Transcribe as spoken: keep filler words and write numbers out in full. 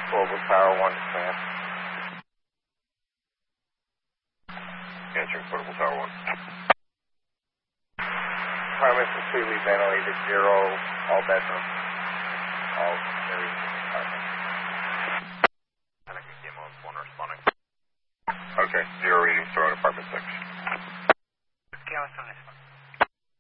Global Tower one, command. Answering Global Tower one. Apartment completely ventilated, zero, all bedrooms, all areas in the apartment. Panic Game on one responding. Okay, zero readings throughout apartment six. Scale size.